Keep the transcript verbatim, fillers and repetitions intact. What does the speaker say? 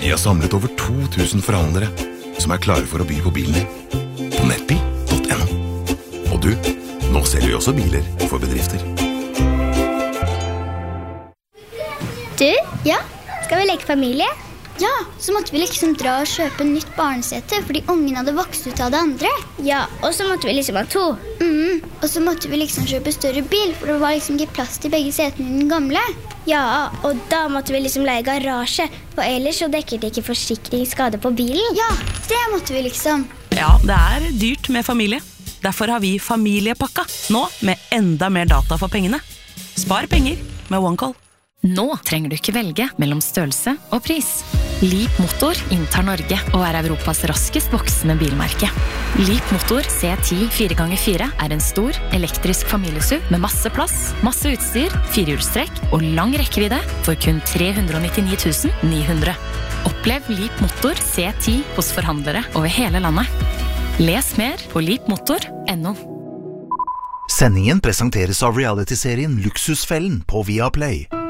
Vi har samlet over to tusen forhandlere som er klare for å by på bilen din på nettbil punktum no. Og du, nå selger vi også biler for bedrifter. Du, ja, skal vi leke familie? Ja, så måtte vi liksom dra og kjøpe nytt barnesete fordi ungen hadde vokst ut av det andre. Ja, og så måtte vi liksom ha to. Mm, og så måtte vi liksom kjøpe større bil, for det var liksom ikke plass til begge setene i den gamle. Ja, og da måtte vi liksom leie garasje, for ellers så dekket det ikke forsikringsskade på bilen. Ja, det måtte vi liksom. Ja, det er dyrt med familie. Derfor har vi familiepakka, nå med enda mer data for pengene. Spar penger med OneCall. Nå trenger du ikke velge mellom størrelse og pris. Leap Motor inntar Norge og er Europas raskest voksende bilmerke. Leap Motor C ti fire ganger fire er en stor, elektrisk familiesuv med masse plass, masse utstyr, firehjulstrekk og lang rekkevidde for kun tre hundre og nittini tusen ni hundre. Opplev Leap Motor C ti hos forhandlere over hele landet. Les mer på leap motor punktum no. Sendingen presenteres av reality-serien Luksusfellen på Viaplay.